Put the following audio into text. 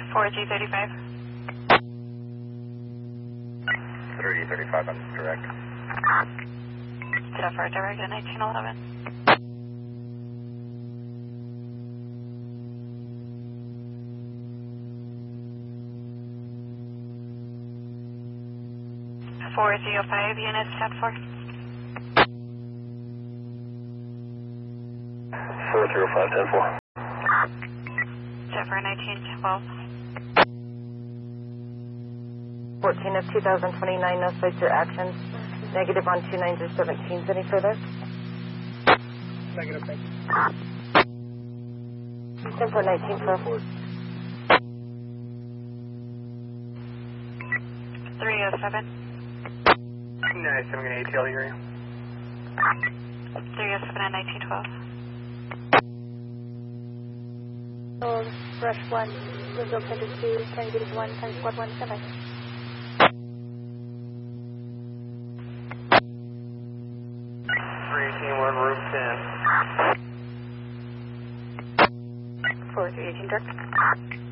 4G35. 3035 on direct. Zephyr, direct at 1911. Four zero five units 10-4. 405 10-4. Zephyr 1912. 14 of 2029, no sights or actions. Negative on 29s or 17s. Any further? Negative, thank you. 10-4, 1912. 307. Nice, I'm going to ATL area. 307 at 1912. Rush 1, Brazil Center 2, Transit 1, Time Squad 1, standby. Room 10. 4318 direct.